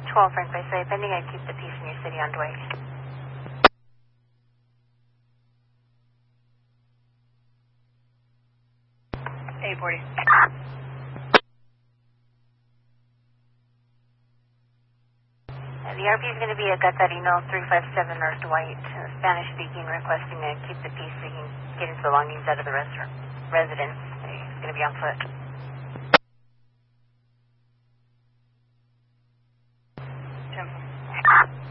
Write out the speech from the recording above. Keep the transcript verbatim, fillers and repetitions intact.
twelve Frank by Say, pending I keep the peace in your city on Dwight. eight forty. The R P is going to be at Gatarino, three five seven North Dwight, uh, Spanish speaking, requesting to keep the peace so he can get his belongings out of the restaurant residence. He's going to be on foot.